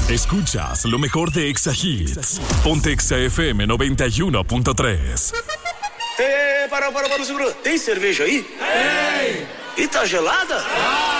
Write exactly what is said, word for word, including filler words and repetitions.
Escuchas lo mejor de Exa Hits. Ponte Exa F M noventa y uno punto tres. É, para, para, para, segura. Tem cerveja aí? Tem! E tá gelada? Ah!